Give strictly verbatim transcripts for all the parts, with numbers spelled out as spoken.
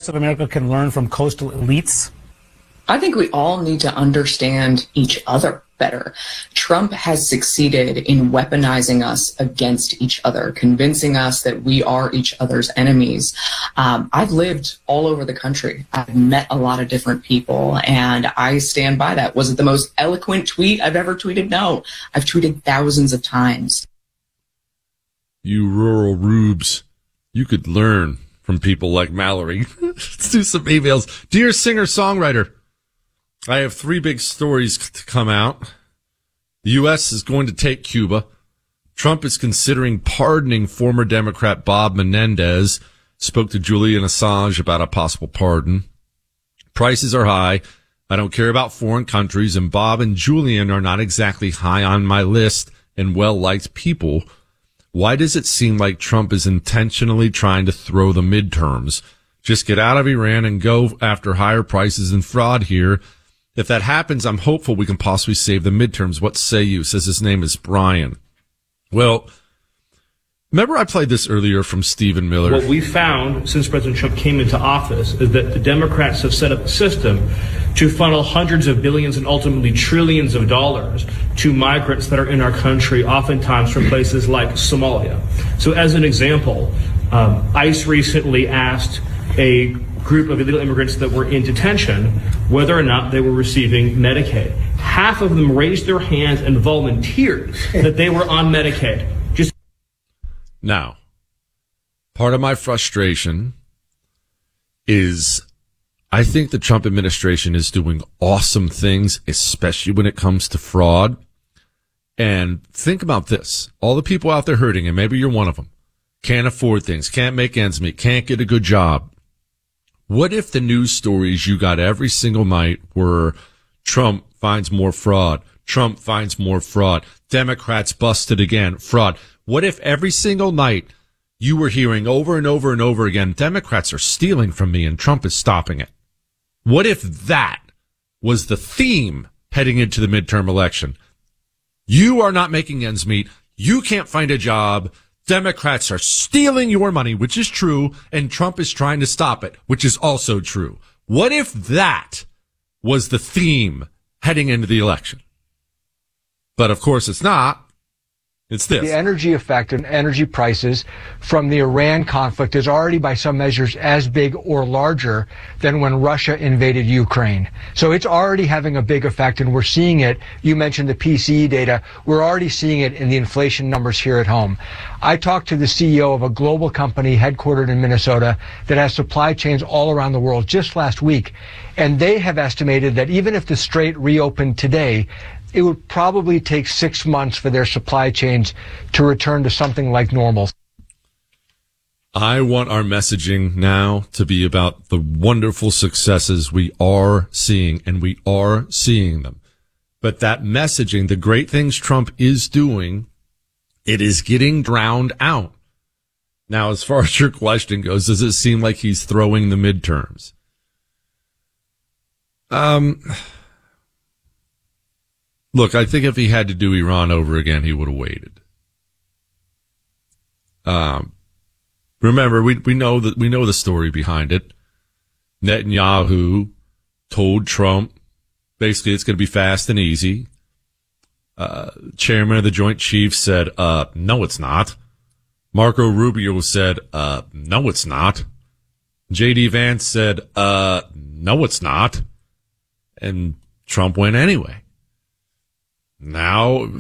of America can learn from coastal elites? I think we all need to understand each other better. Trump has succeeded in weaponizing us against each other, convincing us that we are each other's enemies. Um, I've lived all over the country. I've met a lot of different people, and I stand by that. Was it the most eloquent tweet I've ever tweeted? No. I've tweeted thousands of times. You rural rubes, you could learn from people like Mallory. Let's do some emails. Dear singer-songwriter, I have three big stories to come out. The U S is going to take Cuba. Trump is considering pardoning former Democrat Bob Menendez. Spoke to Julian Assange about a possible pardon. Prices are high. I don't care about foreign countries, and Bob and Julian are not exactly high on my list and well-liked people. Why does it seem like Trump is intentionally trying to throw the midterms? Just get out of Iran and go after higher prices and fraud here. If that happens, I'm hopeful we can possibly save the midterms. What say you? Says his name is Brian. Well, remember I played this earlier from Stephen Miller. What we found since President Trump came into office is that the Democrats have set up a system to funnel hundreds of billions and ultimately trillions of dollars to migrants that are in our country, oftentimes from places like Somalia. So as an example, um, ICE recently asked a group of illegal immigrants that were in detention whether or not they were receiving Medicaid. Half of them raised their hands and volunteered that they were on Medicaid. Just Now, part of my frustration is I think the Trump administration is doing awesome things, especially when it comes to fraud. And think about this. All the people out there hurting, and maybe you're one of them, can't afford things, can't make ends meet, can't get a good job. What if the news stories you got every single night were Trump finds more fraud, Trump finds more fraud, Democrats busted again, fraud? What if every single night you were hearing over and over and over again, Democrats are stealing from me and Trump is stopping it? What if that was the theme heading into the midterm election? You are not making ends meet. You can't find a job. Democrats are stealing your money, which is true, and Trump is trying to stop it, which is also true. What if that was the theme heading into the election? But of course it's not. It's this. The energy effect and energy prices from the Iran conflict is already by some measures as big or larger than when Russia invaded Ukraine. So it's already having a big effect, and we're seeing it. You mentioned the P C E data. We're already seeing it in the inflation numbers here at home. I talked to the C E O of a global company headquartered in Minnesota that has supply chains all around the world just last week, and they have estimated that even if the Strait reopened today, it would probably take six months for their supply chains to return to something like normal. I want our messaging now to be about the wonderful successes we are seeing, and we are seeing them. But that messaging, the great things Trump is doing, it is getting drowned out. Now, as far as your question goes, does it seem like he's throwing the midterms? Um... Look, I think if he had to do Iran over again, he would have waited. Um, remember, we we know that we know the story behind it. Netanyahu told Trump basically it's going to be fast and easy. Uh, chairman of the Joint Chiefs said, "Uh, no, it's not." Marco Rubio said, "Uh, no, it's not." J D Vance said, "Uh, no, it's not," and Trump went anyway. Now,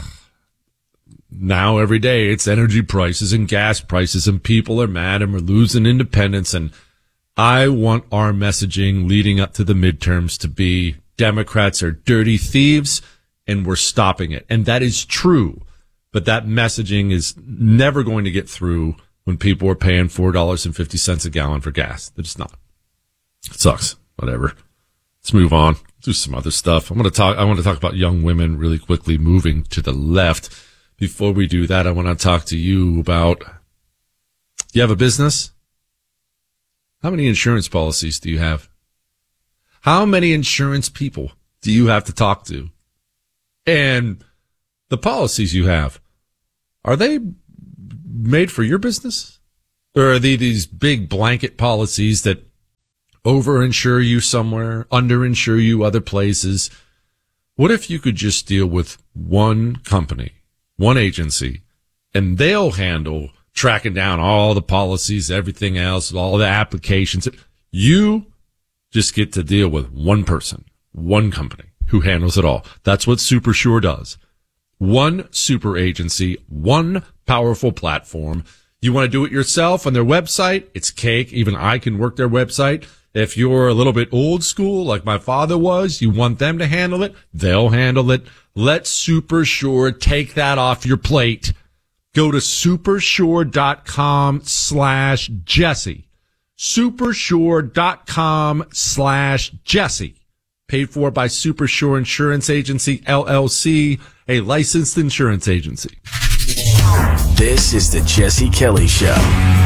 now every day it's energy prices and gas prices, and people are mad, and we're losing independence. And I want our messaging leading up to the midterms to be Democrats are dirty thieves and we're stopping it. And that is true. But that messaging is never going to get through when people are paying four dollars and fifty cents a gallon for gas. They're just not. It sucks. Whatever. Let's move on. Do some other stuff. I'm going to talk, I want to talk about young women really quickly moving to the left. Before we do that, I want to talk to you about, do you have a business? How many insurance policies do you have? How many insurance people do you have to talk to? And the policies you have, are they made for your business? Or are they these big blanket policies that over-insure you somewhere, under-insure you other places. What if you could just deal with one company, one agency, and they'll handle tracking down all the policies, everything else, all the applications. You just get to deal with one person, one company who handles it all. That's what SuperSure does. One super agency, one powerful platform. You want to do it yourself on their website? It's cake. Even I can work their website. If you're a little bit old school, like my father was, you want them to handle it, they'll handle it. Let SuperSure take that off your plate. Go to supersure.com slash Jesse. Supersure.com slash Jesse. Paid for by SuperSure Insurance Agency, L L C, a licensed insurance agency. This is the Jesse Kelly Show.